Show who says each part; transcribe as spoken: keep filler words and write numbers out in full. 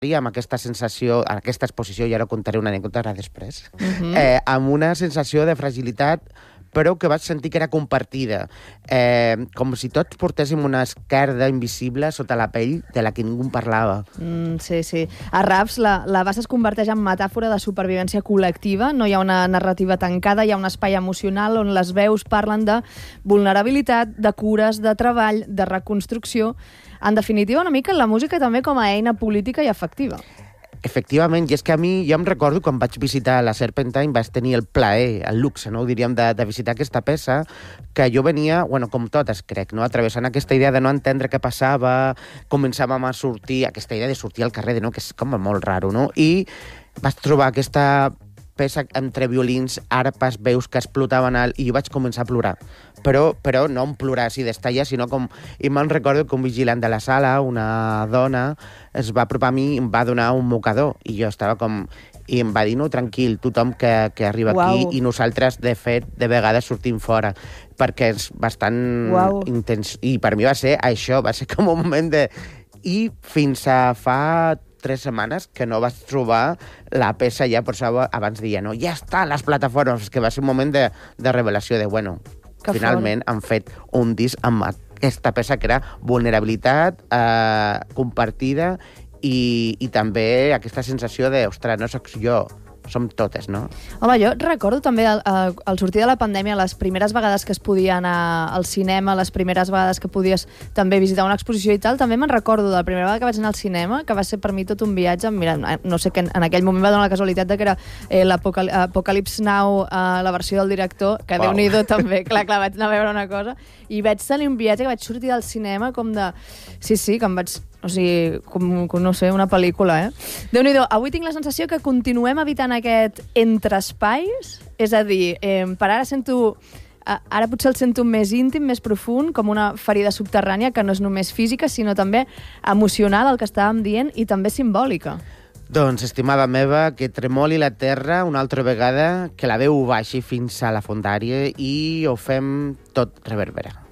Speaker 1: i amb aquesta sensació, aquesta exposició, i ara contaré una anècdota ara després,
Speaker 2: Mhm.
Speaker 1: eh, amb una sensació de fragilitat, però que vaig sentir que era compartida. Eh, com si tots portéssim una esquerda invisible sota la pell de la que ningú en parlava.
Speaker 2: Mm, sí, sí. A Raps, la, la bassa es converteix en metàfora de supervivència col·lectiva. No hi ha una narrativa tancada, hi ha un espai emocional on les veus parlen de vulnerabilitat, de cures, de treball, de reconstrucció. En definitiva, una mica la música també com a eina política i efectiva.
Speaker 1: Efectivament, i és que a mi, jo em recordo quan vaig visitar la Serpentine, vaig tenir el plaer, el luxe, no ho diríem, de, de visitar aquesta peça, que jo venia, bueno, com totes, crec, no? Atravessant aquesta idea de no entendre què passava, començàvem a sortir, aquesta idea de sortir al carrer, de, no? Que és com molt raro, no? I vaig trobar aquesta peça entre violins, arpes, veus que explotaven alt, i jo vaig començar a plorar. Però, però no en plorar així d'estalla, sinó com... I me'n recordo que un vigilant de la sala, una dona, es va apropar a mi i em va donar un mocador. I jo estava com... I em va dir, no, tranquil, tothom que, que arriba
Speaker 2: Uau.
Speaker 1: aquí, i nosaltres, de fet, de vegades sortim fora, perquè és bastant
Speaker 2: Uau.
Speaker 1: intens. I per mi va ser això, va ser com un moment de... I fins a fa tres setmanes que no vaig trobar la peça ja, per això abans deia, no, ja està, les plataformes, que va ser un moment de, de revelació, de, bueno,
Speaker 2: Que
Speaker 1: finalment han fet un disc amb aquesta peça que era vulnerabilitat eh, compartida i, i també aquesta sensació de, ostres, no soc jo, som totes, no?
Speaker 2: Home, jo recordo també al, al sortir de la pandèmia, les primeres vegades que es podia anar al cinema, les primeres vegades que podies també visitar una exposició i tal, també me'n recordo de la primera vegada que vaig anar al cinema, que va ser per mi tot un viatge. Mira, no sé, que en aquell moment va donar la casualitat de que era eh, l'Apocalypse Now, eh, la versió del director, que
Speaker 1: Wow.
Speaker 2: Déu-n'hi-do també, clar, clar, vaig anar a veure una cosa, i vaig tenir un viatge que vaig sortir del cinema com de... Sí, sí, que em vaig... O sigui, com, com no sé, una pel·lícula, eh? Déu-n'hi-do, avui tinc la sensació que continuem evitant aquest entreespais, és a dir, eh, per ara sento... Ara potser el sento més íntim, més profund, com una ferida subterrània que no és només física, sinó també emocional, el que estàvem dient, i també simbòlica.
Speaker 1: Doncs, estimada meva, que tremoli la terra una altra vegada, que la veu baixi fins a la fondària i ho fem tot reverbera.